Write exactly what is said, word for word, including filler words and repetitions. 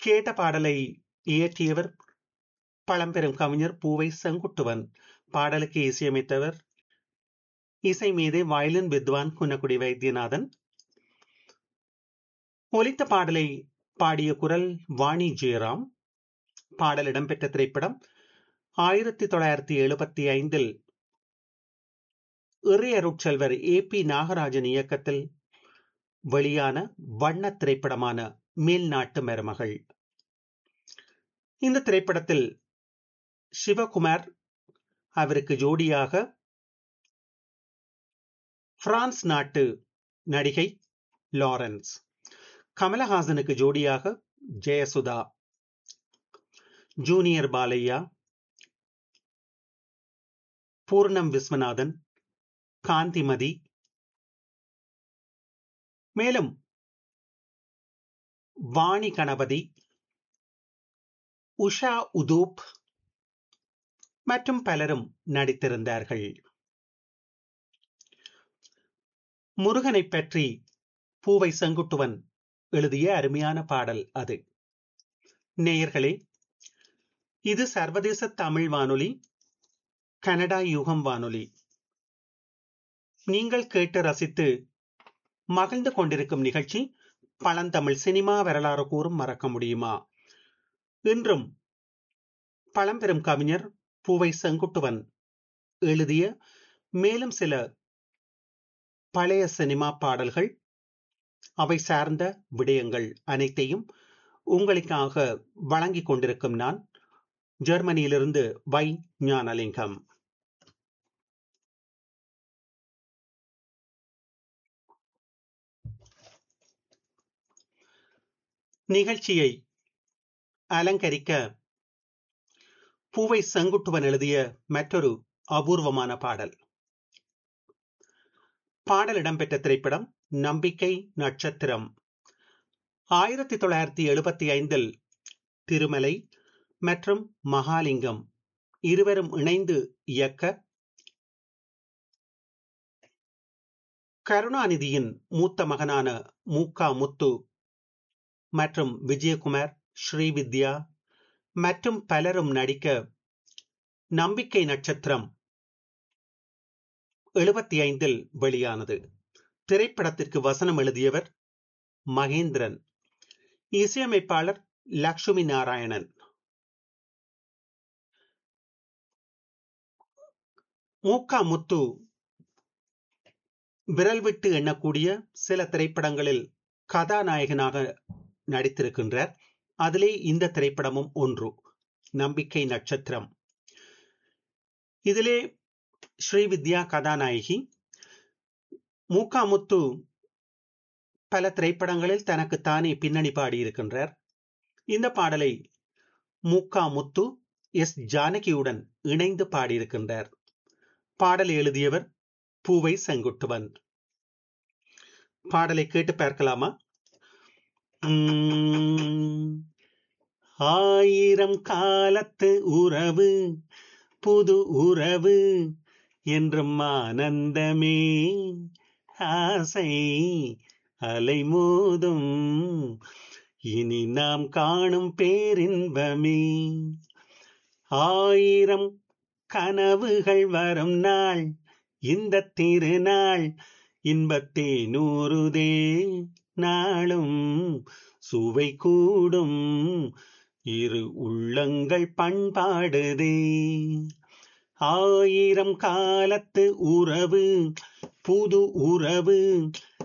கேட்ட பாடலை இயற்றியவர் பழம்பெரும் கவிஞர் பூவை செங்குட்டுவன். பாடலுக்கு இசையமைத்தவர் இசை மீதே வயலின் வித்வான் குன்னக்குடி வைத்தியநாதன். ஒலித்த பாடலை பாடிய குரல் வாணி ஜெயராம். பாடல் இடம்பெற்ற திரைப்படம் ஆயிரத்தி தொள்ளாயிரத்தி எழுபத்தி ஐந்தில் இறையருட்செல்வர் ஏ பி நாகராஜன் இயக்கத்தில் வெளியான வண்ண திரைப்படமான மேல்நாட்டு மருமகள். இந்த திரைப்படத்தில் சிவகுமார், அவருக்கு ஜோடியாக பிரான்ஸ் நாட்டு நடிகை லாரன்ஸ், கமலஹாசனுக்கு ஜோடியாக ஜெயசுதா, ஜூனியர் பாலையா, பூர்ணம் விஸ்வநாதன், காந்திமதி, மேலும் வாணி கணபதி, உஷா உதூப் மற்றும் பலரும் நடித்திருந்தார்கள். முருகனை பற்றி பூவை செங்குட்டுவன் எழுதிய அருமையான பாடல் அது. நேயர்களே, இது சர்வதேச தமிழ் வானொலி, கனடா யுகம் வானொலி. நீங்கள் கேட்டு ரசித்து மகிழ்ந்து கொண்டிருக்கும் நிகழ்ச்சி பழந்தமிழ் சினிமா வரலாறு கூறும் மறக்க முடியுமா. இன்றும் பழம்பெரும் கவிஞர் பூவை செங்குட்டுவன் எழுதிய மேலும் சில பழைய சினிமா பாடல்கள், அவை சார்ந்த விடயங்கள் அனைத்தையும் உங்களுக்காக வழங்கிக் கொண்டிருக்கும் நான், ஜெர்மனியிலிருந்து வை ஞானலிங்கம். நிகழ்ச்சியை அலங்கரிக்க பூவை செங்குட்டுவன் எழுதிய மற்றொரு அபூர்வமான பாடல். பாடல் இடம்பெற்ற திரைப்படம் நம்பிக்கை நட்சத்திரம். ஆயிரத்தி தொள்ளாயிரத்தி எழுபத்தி ஐந்தில் திருமலை மற்றும் மகாலிங்கம் இருவரும் இணைந்து இயக்க கருணாநிதியின் மூத்த மகனான மூக்கா முத்து மற்றும் விஜயகுமார், ஸ்ரீவித்யா மற்றும் பலரும் நடிக்க நம்பிக்கை நட்சத்திரம் எழுபத்தி ஐந்தில் வெளியானது. திரைப்படத்திற்கு வசனம் எழுதியவர் மகேந்திரன், இசையமைப்பாளர் லட்சுமி நாராயணன். மூக்கா முத்து விரல் விட்டு எண்ணக்கூடிய சில திரைப்படங்களில் கதாநாயகனாக நடித்திருக்கின்றார். அதிலே இந்த திரைப்படமும் ஒன்று, நம்பிக்கை நட்சத்திரம். இதிலே ஸ்ரீவித்யா கதாநாயகி. மூக்கா முத்து பல திரைப்படங்களில் தனக்கு தானே பின்னணி பாடியிருக்கின்றார். இந்த பாடலை மூக்கா முத்து எஸ் ஜானகியுடன் இணைந்து பாடியிருக்கின்றார். பாடலை எழுதியவர் பூவை செங்குட்டுவன். பாடலை கேட்டு பார்க்கலாமா? ஆயிரம் காலத்து உறவு புது உறவு என்றும் ஆனந்தமே, ஆசை அலைமோதும் இனி நாம் காணும் பேரின்பமே. ஆயிரம் கனவுகள் வரும் நாள் இந்த திருநாள், இன்பத்தே நூறுதே நாளும் சுவை கூடும் இரு உள்ளங்கள் பண்பாடுதே. ஆயிரம் காலத்து உறவு புது உறவு